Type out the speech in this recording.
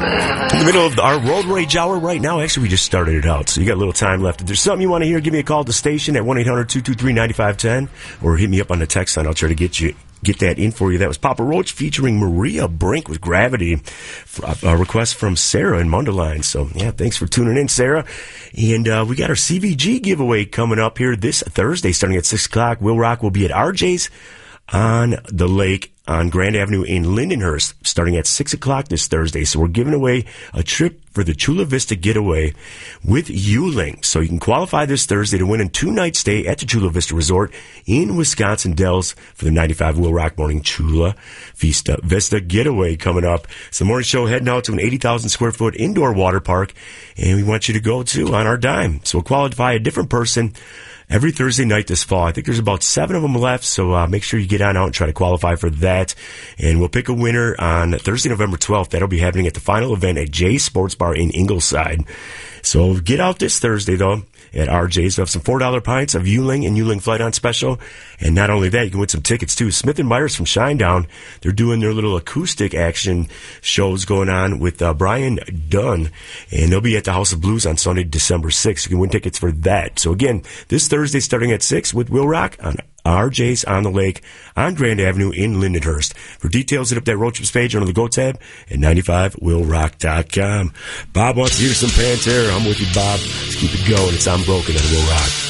In the middle of our Road Rage Hour right now. Actually, we just started it out, so you got a little time left. If there's something you want to hear, give me a call at the station at 1-800-223-9510 or hit me up on the text line. I'll try to get that in for you. That was Papa Roach featuring Maria Brink with Gravity. A request from Sarah in Mundelein. So, yeah, thanks for tuning in, Sarah. And we got our CVG giveaway coming up here this Thursday starting at 6 o'clock. Will Rock will be at RJ's on the lake on Grand Avenue in Lindenhurst starting at 6 o'clock this Thursday. So we're giving away a trip for the Chula Vista Getaway with Yuling. So you can qualify this Thursday to win a 2-night stay at the Chula Vista Resort in Wisconsin Dells for the 95 Will Rock Morning Chula Vista Getaway coming up. It's the morning show heading out to an 80,000 square foot indoor water park, and we want you to go too on our dime. So we'll qualify a different person every Thursday night this fall. I think there's about 7 of them left, so make sure you get on out and try to qualify for that. And we'll pick a winner on Thursday, November 12th. That'll be happening at the final event at Jay's Sports Bar in Ingleside. So get out this Thursday, though, at RJ's. We'll have some $4 pints of Yuling and Yuling Flight on special. And not only that, you can win some tickets, too. Smith & Myers from Shinedown, they're doing their little acoustic action shows going on with Brian Dunn. And they'll be at the House of Blues on Sunday, December 6th. You can win tickets for that. So, again, this Thursday starting at 6 with Will Rock on RJ's on the Lake on Grand Avenue in Lindenhurst. For details, hit up that Road Trips page under the Go tab at 95willrock.com. Bob wants to hear some Pantera. I'm with you, Bob. Let's keep it going. It's I'm Broken on Will Rock.